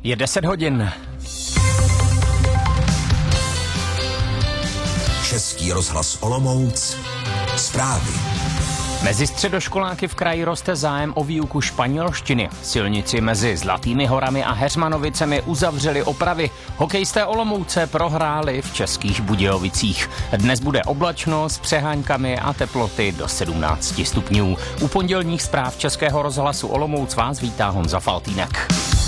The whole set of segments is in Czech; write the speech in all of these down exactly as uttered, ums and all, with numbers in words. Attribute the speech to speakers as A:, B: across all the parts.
A: Je deset hodin.
B: Český rozhlas Olomouc. Zprávy.
A: Mezi středoškoláky v kraji roste zájem o výuku španělštiny. Silnici mezi Zlatými horami a Heřmanovicemi uzavřeli opravy. Hokejisté Olomouce prohráli v Českých Budějovicích. Dnes bude oblačno s přeháňkami a teploty do sedmnáct stupňů. U pondělních zpráv Českého rozhlasu Olomouc vás vítá Honza Faltýnek.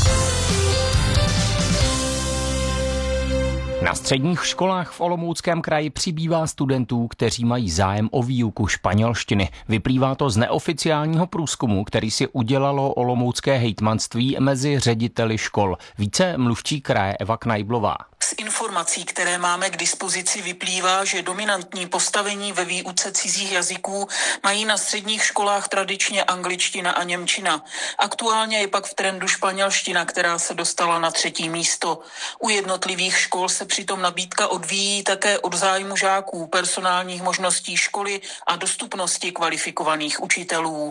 A: Na středních školách v Olomouckém kraji přibývá studentů, kteří mají zájem o výuku španělštiny. Vyplývá to z neoficiálního průzkumu, který si udělalo olomoucké hejtmanství mezi řediteli škol. Více mluvčí kraje Eva Knajblová.
C: Z informací, které máme k dispozici, vyplývá, že dominantní postavení ve výuce cizích jazyků mají na středních školách tradičně angličtina a němčina. Aktuálně je pak v trendu španělština, která se dostala na třetí místo. U jednotlivých škol se přitom nabídka odvíjí také od zájmu žáků, personálních možností školy a dostupnosti kvalifikovaných učitelů.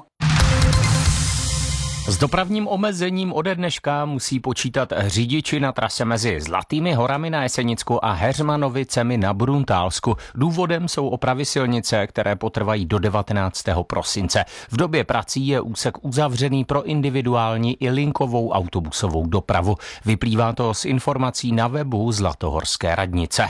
A: S dopravním omezením ode dneška musí počítat řidiči na trase mezi Zlatými horami na Jesenicku a Heřmanovicemi na Bruntálsku. Důvodem jsou opravy silnice, které potrvají do devatenáctého prosince. V době prací je úsek uzavřený pro individuální i linkovou autobusovou dopravu. Vyplývá to z informací na webu Zlatohorské radnice.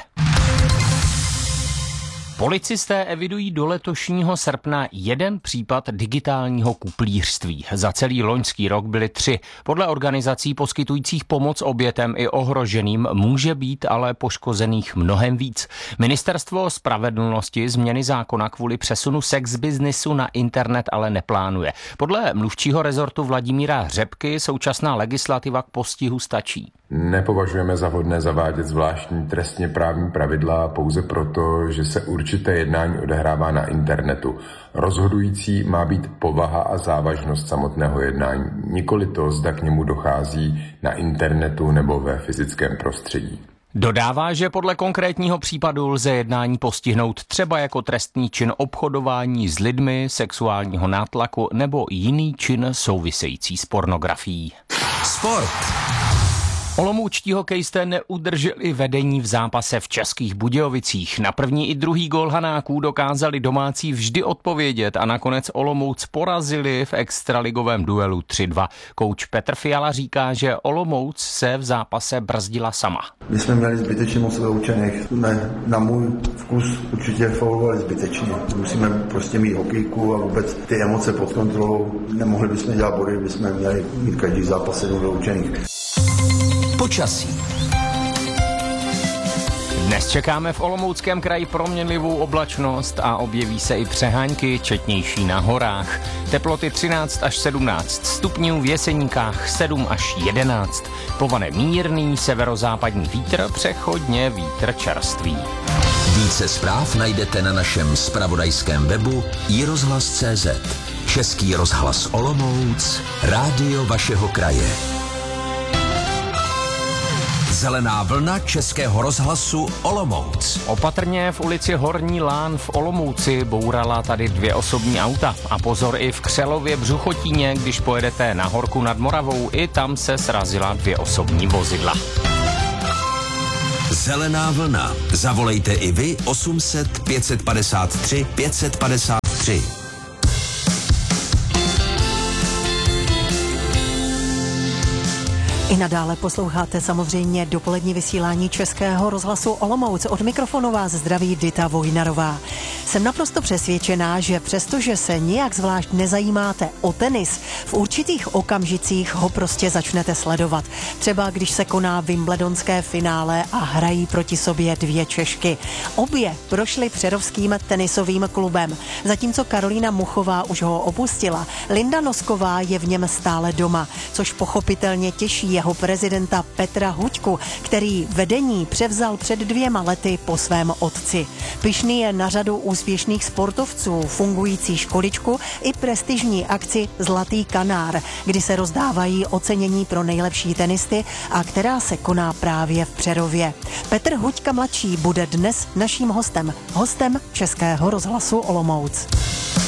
A: Policisté evidují do letošního srpna jeden případ digitálního kuplířství. Za celý loňský rok byly tři. Podle organizací poskytujících pomoc obětem i ohroženým může být ale poškozených mnohem víc. Ministerstvo spravedlnosti změny zákona kvůli přesunu sex biznisu na internet ale neplánuje. Podle mluvčího rezortu Vladimíra Hřebky současná legislativa k postihu stačí.
D: Nepovažujeme za vhodné zavádět zvláštní trestně právní pravidla pouze proto, že se určité jednání odehrává na internetu. Rozhodující má být povaha a závažnost samotného jednání, nikoli to, zda k němu dochází na internetu nebo ve fyzickém prostředí.
A: Dodává, že podle konkrétního případu lze jednání postihnout třeba jako trestný čin obchodování s lidmi, sexuálního nátlaku nebo jiný čin související s pornografií.
B: Sport.
A: Olomoučtí hokejisté neudrželi vedení v zápase v Českých Budějovicích. Na první i druhý gól Hanáků dokázali domácí vždy odpovědět a nakonec Olomouc porazili v extraligovém duelu tři dva. Kouč Petr Fiala říká, že Olomouc se v zápase brzdila sama.
E: My jsme měli zbytečně moc vyloučených. Jsme na můj vkus určitě faulovali zbytečně. Musíme prostě mít hokejku a vůbec ty emoce pod kontrolou. Nemohli bychom dělat body, bychom měli mít každý zápas sedm vyloučených.
B: Počasí.
A: Dnes čekáme v Olomouckém kraji proměnlivou oblačnost a objeví se i přehánky, četnější na horách. Teploty třináct až sedmnáct stupňů, v Jeseníkách sedm až jedenáct. Povane mírný severozápadní vítr, přechodně vítr čerstvý.
B: Více zpráv najdete na našem zpravodajském webu i rozhlas tečka cé zet. Český rozhlas Olomouc, rádio vašeho kraje. Zelená vlna Českého rozhlasu Olomouc.
A: Opatrně v ulici Horní Lán v Olomouci bourala tady dvě osobní auta. A pozor i v Křelově Břuchotíně, když pojedete na Horku nad Moravou, i tam se srazila dvě osobní vozidla.
B: Zelená vlna. Zavolejte i vy osm set pět set padesát tři pět set padesát tři.
F: I nadále posloucháte samozřejmě dopolední vysílání Českého rozhlasu Olomouc. Od mikrofonu vás zdraví Dita Vojnarová. Jsem naprosto přesvědčená, že přestože se nijak zvlášť nezajímáte o tenis, v určitých okamžicích ho prostě začnete sledovat. Třeba když se koná wimbledonské finále a hrají proti sobě dvě Češky. Obě prošly přerovským tenisovým klubem. Zatímco Karolína Muchová už ho opustila, Linda Nosková je v něm stále doma, což pochopitelně těší jeho prezidenta Petra Huďku, který vedení převzal před dvěma lety po svém otci. Pyšný je na řadu úspěšných sportovců, fungující školičku i prestižní akci Zlatý kanár, kdy se rozdávají ocenění pro nejlepší tenisty a která se koná právě v Přerově. Petr Huďka mladší bude dnes naším hostem, hostem Českého rozhlasu Olomouc.